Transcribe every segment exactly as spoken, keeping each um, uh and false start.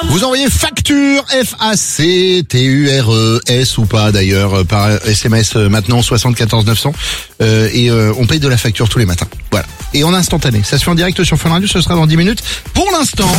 Vous envoyez facture, F A C T U R E S ou pas d'ailleurs, par S M S maintenant, soixante-quatorze neuf cents. Euh, et euh, on paye de la facture tous les matins. Voilà. Et en instantané. Ça se fait en direct sur Fun Radio, ce sera dans dix minutes. Pour l'instant...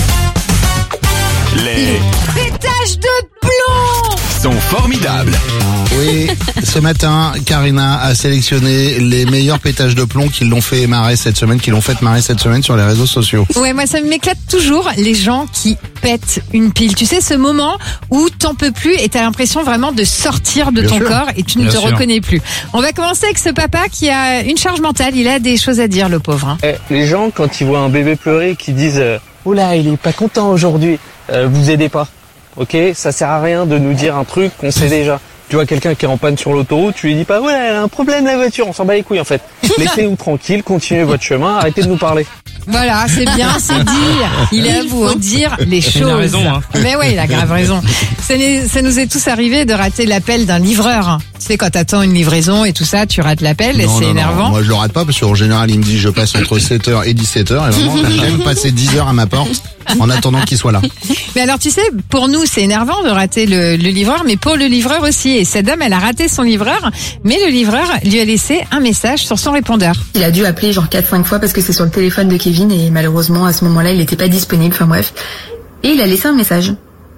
Les pétages de plomb sont formidables. Oui, ce matin, Karina a sélectionné les meilleurs pétages de plomb qui l'ont fait marrer cette semaine, qui l'ont fait marrer cette semaine sur les réseaux sociaux. Ouais, moi ça m'éclate toujours les gens qui pètent une pile. Tu sais, ce moment où t'en peux plus et t'as l'impression vraiment de sortir de Bien ton sûr. corps et tu ne Bien te sûr. reconnais plus. On va commencer avec ce papa qui a une charge mentale. Il a des choses à dire, le pauvre. Hein. Eh, les gens, quand ils voient un bébé pleurer, qui disent euh, « Oula, il est pas content aujourd'hui euh, », vous aidez pas. Ok, ça sert à rien de nous dire un truc qu'on sait déjà. Tu vois quelqu'un qui est en panne sur l'autoroute, tu lui dis pas « Ouais, elle a un problème la voiture », on s'en bat les couilles en fait. Laissez-nous tranquilles, continuez votre chemin, arrêtez de nous parler. Voilà, c'est bien, c'est dire. Il faut dire les choses. Il a raison, hein. Mais ouais, il a grave raison. Ça, n'est- ça nous est tous arrivé de rater l'appel d'un livreur. Tu sais, quand t'attends une livraison et tout ça, tu rates l'appel et Non, c'est non, non, énervant. moi je le rate pas parce qu'en général il me dit je passe entre sept heures et dix-sept heures et vraiment j'aime passer dix heures à ma porte en attendant qu'il soit là. Mais alors, tu sais, pour nous, c'est énervant de rater le, le livreur, mais pour le livreur aussi. Et cette dame, elle a raté son livreur, mais le livreur lui a laissé un message sur son répondeur. Il a dû appeler genre quatre cinq fois parce que c'est sur le téléphone de Kevin et malheureusement à ce moment-là il n'était pas disponible, enfin bref. Et il a laissé un message.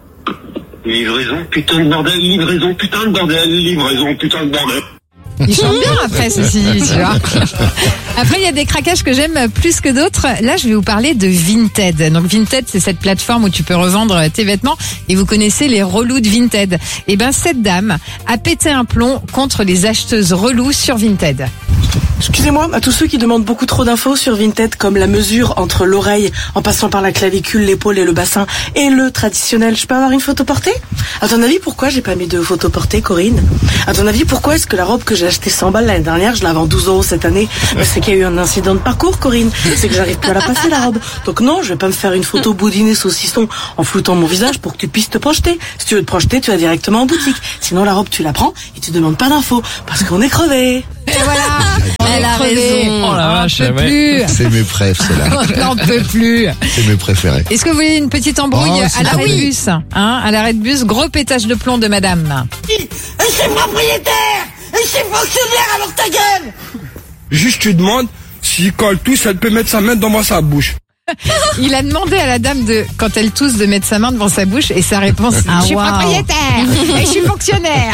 Livraison, putain de bordel, livraison, putain de bordel, livraison, putain de bordel. Il chante bien après, ceci dit, tu vois. Après, il y a des craquages que j'aime plus que d'autres. Là, je vais vous parler de Vinted. Donc, Vinted, c'est cette plateforme où tu peux revendre tes vêtements. Et vous connaissez les relous de Vinted. Et ben, cette dame a pété un plomb contre les acheteuses relous sur Vinted. Excusez-moi, à tous ceux qui demandent beaucoup trop d'infos sur Vinted, comme la mesure entre l'oreille en passant par la clavicule, l'épaule et le bassin, et le traditionnel, je peux avoir une photo portée? À ton avis, pourquoi j'ai pas mis de photo portée, Corinne? À ton avis, pourquoi est-ce que la robe que j'ai achetée cent balles l'année dernière, je la vends douze euros cette année? Bah, c'est qu'il y a eu un incident de parcours, Corinne. C'est que j'arrive plus à la passer, la robe. Donc non, je vais pas me faire une photo boudinée saucisson en floutant mon visage pour que tu puisses te projeter. Si tu veux te projeter, tu vas directement en boutique. Sinon, la robe, tu la prends et tu demandes pas d'infos. Parce qu'on est crevé. Et voilà. Elle a raison. Oh la vache, On peut ouais. plus. C'est mes préf, c'est là. On n'en peut plus. C'est mes préférés. Est-ce que vous voulez une petite embrouille Oh, à c'est l'arrêt pas de oui. bus, hein? À l'arrêt de bus, gros pétage de plomb de madame. Et c'est propriétaire et c'est fonctionnaire, alors ta gueule. Juste tu demandes, s'il colle tous, elle peut mettre sa main devant sa bouche. Il a demandé à la dame de, quand elle tousse, de mettre sa main devant sa bouche et sa réponse, Ah, je suis wow. propriétaire et je suis fonctionnaire.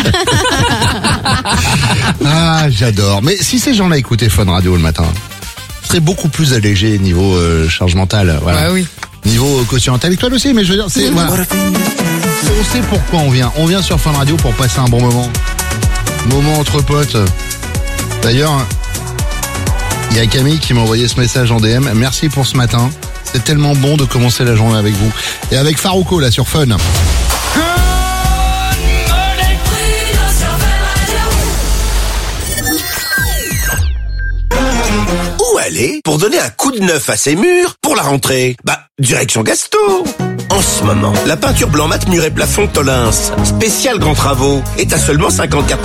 Ah, j'adore. Mais si ces gens-là écoutaient Fun Radio le matin, ce serait beaucoup plus allégé niveau euh, charge mentale. Voilà. Ouais, oui. Niveau euh, quotient intellectuel aussi, mais je veux dire, c'est voilà. On sait pourquoi on vient. On vient sur Fun Radio pour passer un bon moment. Moment entre potes. D'ailleurs, il y a Camille qui m'a envoyé ce message en D M. Merci pour ce matin. C'est tellement bon de commencer la journée avec vous. Et avec Farouko là sur Fun. Où aller pour donner un coup de neuf à ses murs pour la rentrée? Bah, direction Gasto. En ce moment, la peinture blanc mat mur et plafond Tolins, spécial grands travaux, est à seulement cinquante-quatre